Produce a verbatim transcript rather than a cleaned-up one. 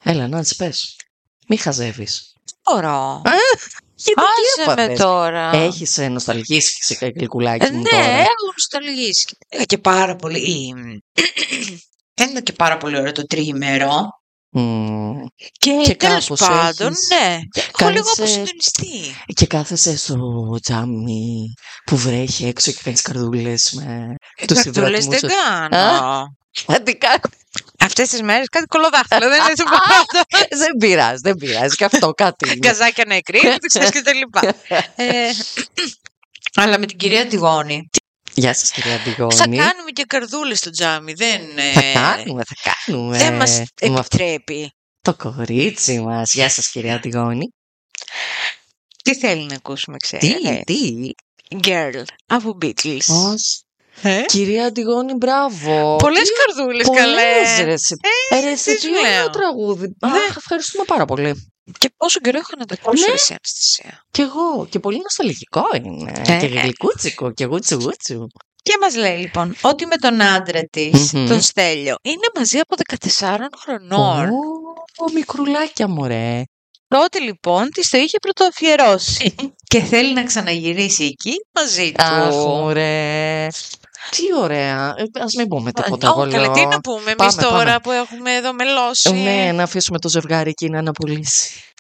Έλα, Νάνση, πες. Μη χαζεύεις. Μπορώ. Γιατί τι Άσε με έπαθες? τώρα. Έχεις ε, νοσταλγήσει σε γλυκουλάκι Ε, μου ναι, τώρα. έχω νοσταλγήσει. Είχα και πάρα πολύ. Δεν ήταν και πάρα πολύ ωραίο το τριήμερο. Μμμ. Και, Και τέλος κάπως πάντων, έχεις- ναι. Έχω λίγο κάνεις, ε, αποσυντονιστεί. Και κάθεσαι στο τζάμι που βρέχει έξω και κάνεις καρδούλες με τους Καρτούλες υδρατμούς δεν σου. κάνω. Α, τι κάνω. Αυτές τις μέρες κάτι κολοδάχτυλο, δεν είναι τίποτα. Δεν πειράζει, δεν πειράζει. Και αυτό κάτι είναι. Καζάκια νεκρή, ξέρεις και τα λοιπά. Ε, Αλλά με την κυρία Αντιγόνη Γεια σας, κυρία θα Αντιγόνη. κάνουμε και καρδούλες στο τζάμι. Δεν, Θα ε, κάνουμε, θα κάνουμε. δεν μας Με αυτό επιτρέπει. το κορίτσι μας. Γεια σας, κυρία Αντιγόνη. Τι θέλει να ακούσουμε, Τι, ξέρετε. τι. Girl από Beatles. Ως. Ε? Κυρία Αντιγόνη, μπράβο. Πολλές Τι καρδούλες, καλέ. Πολλές, ρε. εσύ. Ε, Ε, ρε, εσύ, τι τι σου λέω. ωραίο τραγούδι. Ναι. Αχ, ευχαριστούμε πάρα πολύ. Και πόσο καιρό έχω να τα ακούσω, Ναι. εσύ, Αναστασία. Κι εγώ. Και πολύ νοσταλγικό είναι. Ε, Και ε. γλυκούτσικο και γούτσου γούτσου. Και μας λέει λοιπόν ότι με τον άντρα της, Μμμ. τον Στέλιο, είναι μαζί από δεκατεσσάρων χρονών. Ω, μικρουλάκια μου, ρε. Τότε λοιπόν της το είχε πρωτοαφιερώσει και θέλει να ξαναγυρίσει εκεί μαζί του. Αχ, μωρέ. Τι ωραία. Ε, ας μην πούμε τίποτα. Ω, εγώ καλέ, λέω. τι να πούμε εμείς Πάμε, τώρα πάμε. που έχουμε εδώ μελώσει. Ναι, να αφήσουμε το ζευγάρι εκεί να αναπολύσει.